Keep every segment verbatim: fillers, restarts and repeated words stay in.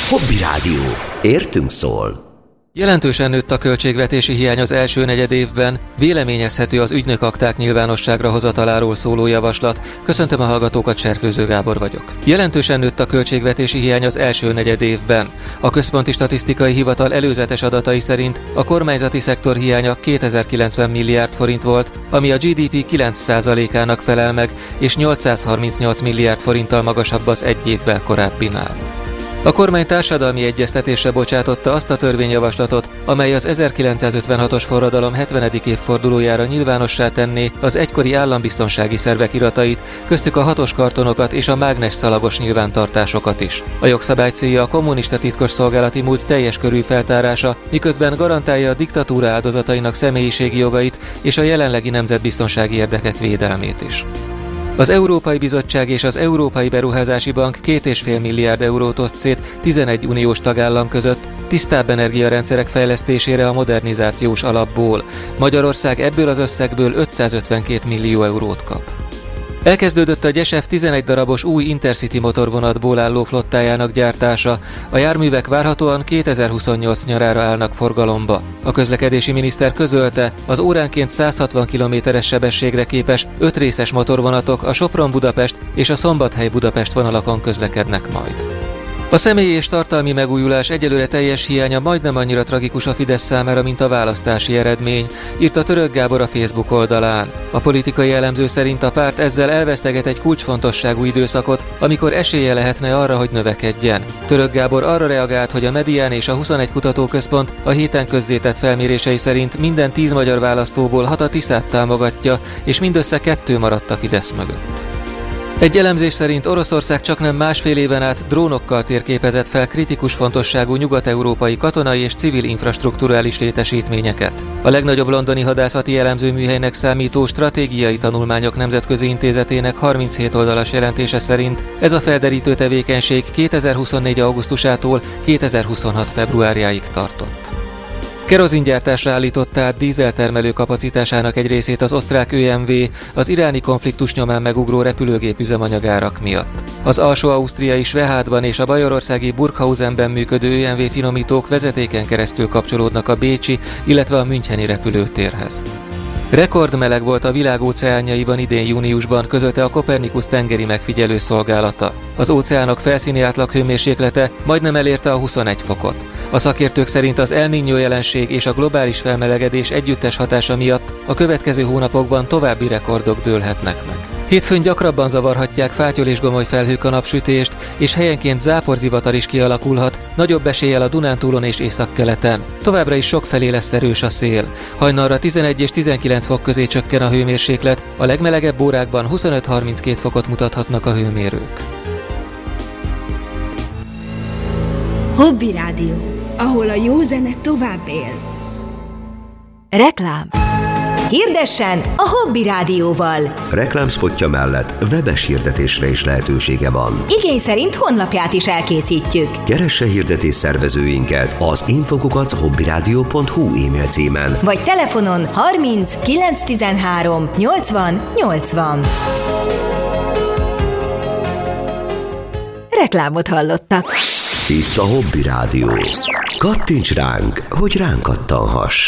Hobby Rádió. Értünk szól. Jelentősen nőtt a költségvetési hiány az első negyedévben, véleményezhető az ügynökakták nyilvánosságra hozataláról szóló javaslat. Köszöntöm a hallgatókat, Cserfőző Gábor vagyok. Jelentősen nőtt a költségvetési hiány az első negyedévben. A Központi Statisztikai Hivatal előzetes adatai szerint a kormányzati szektor hiánya kétezer-kilencven milliárd forint volt, ami a gé dé pé kilenc százalékának felel meg, és nyolcszázharmincnyolc milliárd forinttal magasabb az egy évvel korábbinál. A kormány társadalmi egyeztetésre bocsátotta azt a törvényjavaslatot, amely az ezerkilencszázötvenhatos forradalom hetvenedik évfordulójára nyilvánossá tenné az egykori állambiztonsági szervek iratait, köztük a hatos kartonokat és a mágnesszalagos nyilvántartásokat is. A jogszabály célja a kommunista titkosszolgálati múlt teljes körű feltárása, miközben garantálja a diktatúra áldozatainak személyiségi jogait és a jelenlegi nemzetbiztonsági érdekek védelmét is. Az Európai Bizottság és az Európai Beruházási Bank két egész öt milliárd eurót oszt szét tizenegy uniós tagállam között tisztább energiarendszerek fejlesztésére a modernizációs alapból. Magyarország ebből az összegből ötszázötvenkét millió eurót kap. Elkezdődött a Gyesef tizenegy darabos új Intercity motorvonatból álló flottájának gyártása. A járművek várhatóan kétezer-huszonnyolc nyarára állnak forgalomba. A közlekedési miniszter közölte, az óránként száz hatvan kilométeres sebességre képes öt részes motorvonatok a Sopron-Budapest és a Szombathely-Budapest vonalakon közlekednek majd. A személyi és tartalmi megújulás egyelőre teljes hiánya majdnem annyira tragikus a Fidesz számára, mint a választási eredmény, írta Török Gábor a Facebook oldalán. A politikai elemző szerint a párt ezzel elveszteget egy kulcsfontosságú időszakot, amikor esélye lehetne arra, hogy növekedjen. Török Gábor arra reagált, hogy a Medián és a huszonegy kutatóközpont a héten közzétett felmérései szerint minden tíz magyar választóból hat a Tiszát támogatja, és mindössze kettő maradt a Fidesz mögött. Egy elemzés szerint Oroszország csaknem másfél éven át drónokkal térképezett fel kritikus fontosságú nyugat-európai katonai és civil infrastrukturális létesítményeket. A legnagyobb londoni hadászati elemzőműhelynek számító Stratégiai Tanulmányok Nemzetközi Intézetének harminchét oldalas jelentése szerint ez a felderítő tevékenység kétezer-huszonnégy augusztusától kétezer-huszonhat februárjáig tartott. Kerozingyártásra állította át dízeltermelő kapacitásának egy részét az osztrák ö em vé az iráni konfliktus nyomán megugró repülőgép üzemanyagárak miatt. Az alsó-ausztriai Svehádban és a bajorországi Burghausenben működő ö em vé finomítók vezetéken keresztül kapcsolódnak a bécsi, illetve a müncheni repülőtérhez. Rekordmeleg volt a világ óceánjaiban idén júniusban, közölte a Copernicus tengeri megfigyelő szolgálata. Az óceánok felszíni átlaghőmérséklete majdnem elérte a huszonegy fokot. A szakértők szerint az El Niño jelenség és a globális felmelegedés együttes hatása miatt a következő hónapokban további rekordok dőlhetnek meg. Hétfőn gyakrabban zavarhatják fátyol és gomoly felhők a napsütést, és helyenként záporzivatar is kialakulhat, nagyobb eséllyel a Dunántúlon és északkeleten. Továbbra is sokfelé lesz erős a szél. Hajnalra tizenegy és tizenkilenc fok közé csökken a hőmérséklet, a legmelegebb órákban huszonöt-harminckét fokot mutathatnak a hőmérők. Hobby Rádió, ahol a jó zene tovább él. Reklám. Hirdessen a Hobby Rádióval. Reklámspotja mellett webes hirdetésre is lehetősége van. Igény szerint honlapját is elkészítjük. Keresse hirdetés szervezőinket az infokukat hobbyradio pont hu e-mail címen. Vagy telefonon harminc kilenc tizenhárom nyolcvan nyolcvan. Reklámot hallottak. Itt a Hobby Rádió. Kattints ránk, hogy ránk kattanhass.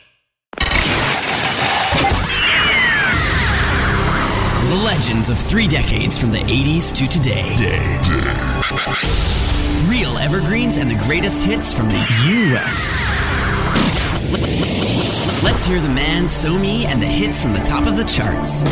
The legends of three decades from the eighties to today. Real evergreens and the greatest hits from the U S. Let's hear the man, Somi, and the hits from the top of the charts.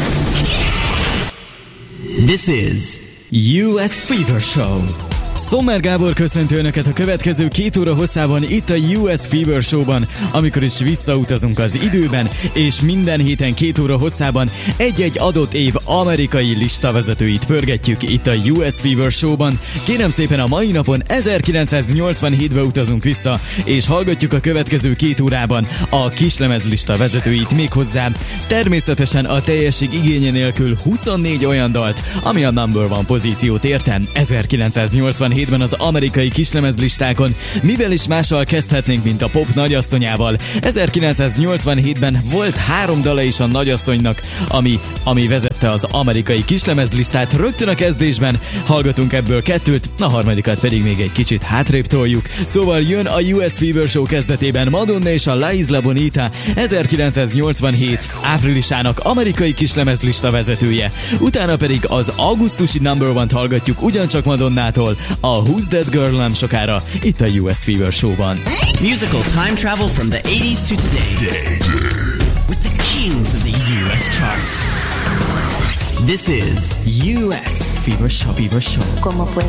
This is U S Fever Show. Sommer Gábor köszönti Önöket a következő két óra hosszában itt a U S Fever Show-ban, amikor is visszautazunk az időben, és minden héten két óra hosszában egy-egy adott év amerikai listavezetőit pörgetjük itt a U S Fever Show-ban. Kérem szépen, a mai napon ezerkilencszáznyolcvanhétbe utazunk vissza, és hallgatjuk a következő két órában a kislemezlista vezetőit, méghozzá természetesen a teljesség igénye nélkül huszonnégy olyan dalt, ami a number one pozíciót érte ezerkilencszáznyolcvanhétben az amerikai kislemezlistákon. Mivel is mással kezdhetnénk, mint a pop nagyasszonyával. ezerkilencszáznyolcvanhétben volt három dala is a nagyasszonynak, ami, ami vezette vezette az amerikai kislemezlistát rögtön a kezdésben, hallgatunk ebből kettőt, a harmadikat pedig még egy kicsit hátrébb toljuk. Szóval jön a U S Fever Show kezdetében Madonna és a La Isla Bonita, ezerkilencszáznyolcvanhét áprilisának amerikai kislemezlista vezetője. Utána pedig az augusztusi number one-t hallgatjuk ugyancsak Madonnától, a Who's That Girl nem sokára, itt a U S Fever Show-ban. Musical time travel from the eighties to today. With the kings of the U S charts. This is U S Fever Show. Fever Show. Como puede